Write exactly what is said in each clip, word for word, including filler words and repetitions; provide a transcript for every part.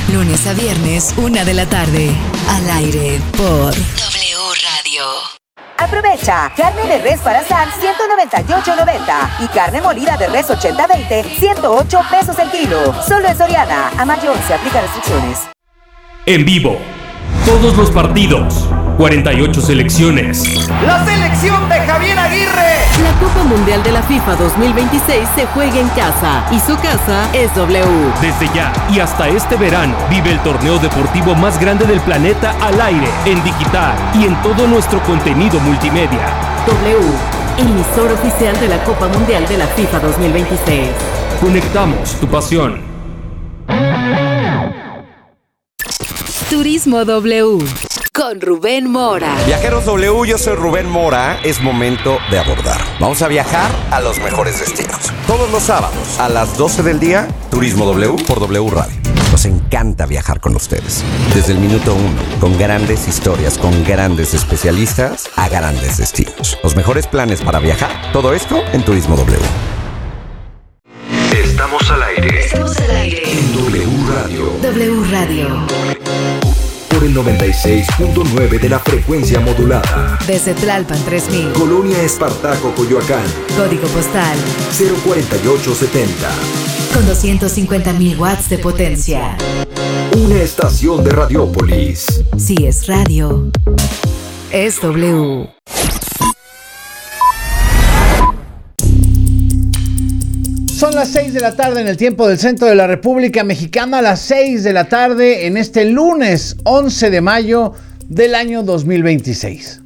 Lunes a viernes, una de la tarde. Al aire por W Radio. Aprovecha, carne de res para asar ciento noventa y ocho noventa y carne molida de res ochenta veinte ciento ocho pesos el kilo. Solo en Soriana. A mayor se aplica restricciones. En vivo, todos los partidos, cuarenta y ocho selecciones. ¡La selección de Javier Aguirre! La Copa Mundial de la FIFA dos mil veintiséis se juega en casa y su casa es W. Desde ya y hasta este verano, vive el torneo deportivo más grande del planeta al aire, en digital y en todo nuestro contenido multimedia. W, emisor oficial de la Copa Mundial de la FIFA dos mil veintiséis. Conectamos tu pasión. Turismo W con Rubén Mora. Viajeros W, yo soy Rubén Mora. Es momento de abordar. Vamos a viajar a los mejores destinos. Todos los sábados a las doce del día, Turismo W por W Radio. Nos encanta viajar con ustedes. Desde el minuto uno, con grandes historias, con grandes especialistas a grandes destinos. Los mejores planes para viajar. Todo esto en Turismo W. Estamos al aire. Estamos al aire En W Radio. W Radio. Por el noventa y seis punto nueve de la frecuencia modulada. Desde Tlalpan tres mil. Colonia Espartaco, Coyoacán. Código postal cero cuarenta y ocho setenta. con doscientos cincuenta mil watts de potencia. Una estación de Radiópolis. Si es radio, es W. Son las seis de la tarde en el tiempo del centro de la República Mexicana, las seis de la tarde en este lunes once de mayo del año dos mil veintiséis.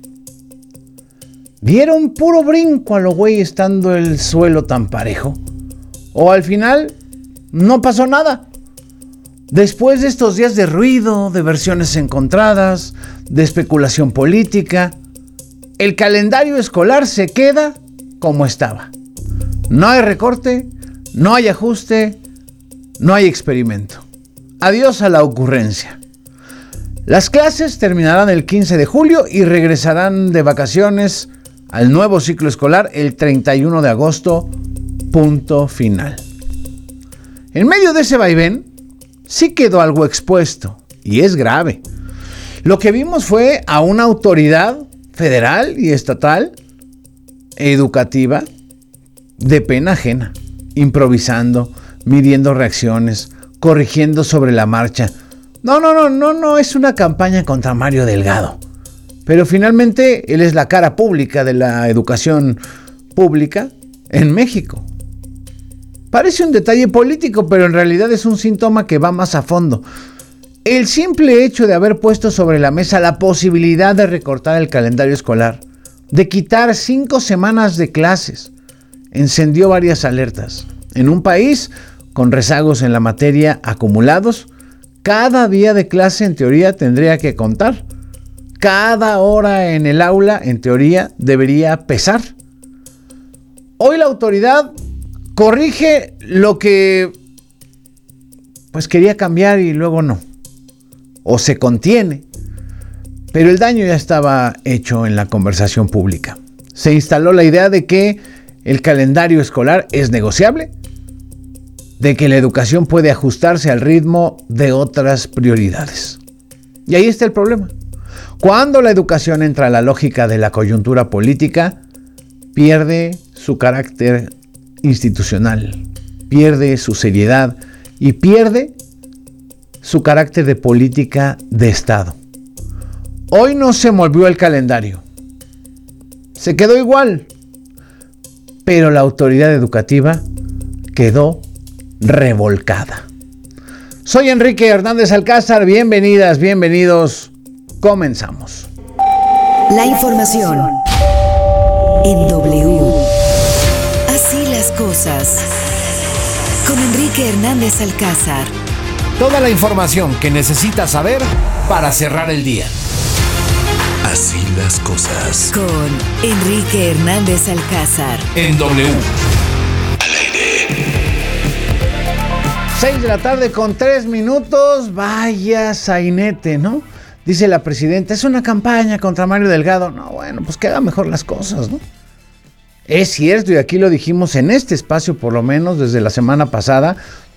¿Dieron puro brinco a lo güey estando el suelo tan parejo? ¿O al final no pasó nada? Después de estos días de ruido, de versiones encontradas, de especulación política, el calendario escolar se queda como estaba. No hay recorte, no hay ajuste, no hay experimento. Adiós a la ocurrencia. Las clases terminarán el quince de julio y regresarán de vacaciones al nuevo ciclo escolar el treinta y uno de agosto, punto final. En medio de ese vaivén, sí quedó algo expuesto, y es grave. Lo que vimos fue a una autoridad federal y estatal educativa de pena ajena, improvisando, midiendo reacciones, corrigiendo sobre la marcha. No, no, no, no, no es una campaña contra Mario Delgado. Pero finalmente él es la cara pública de la educación pública en México. Parece un detalle político, pero en realidad es un síntoma que va más a fondo. El simple hecho de haber puesto sobre la mesa la posibilidad de recortar el calendario escolar, de quitar cinco semanas de clases, encendió varias alertas. En un país con rezagos en la materia acumulados, cada día de clase en teoría tendría que contar. Cada hora en el aula, en teoría, debería pesar. Hoy la autoridad corrige lo que pues quería cambiar y luego no. O se contiene. Pero el daño ya estaba hecho en la conversación pública. Se instaló la idea de que el calendario escolar es negociable, de que la educación puede ajustarse al ritmo de otras prioridades. Y ahí está el problema. Cuando la educación entra a la lógica de la coyuntura política, pierde su carácter institucional, pierde su seriedad y pierde su carácter de política de Estado. Hoy no se movió el calendario. Se quedó igual. Pero la autoridad educativa quedó revolcada. Soy Enrique Hernández Alcázar. Bienvenidas, bienvenidos. Comenzamos. La información en W. Así las cosas. Con Enrique Hernández Alcázar. Toda la información que necesitas saber para cerrar el día. Así las cosas. Con Enrique Hernández Alcázar. En W. Al aire. seis de la tarde con tres minutos. Vaya sainete, ¿no? Dice la presidenta, es una campaña contra Mario Delgado. No, bueno, pues que haga mejor las cosas, ¿no? Es cierto, y aquí lo dijimos en este espacio, por lo menos desde la semana pasada,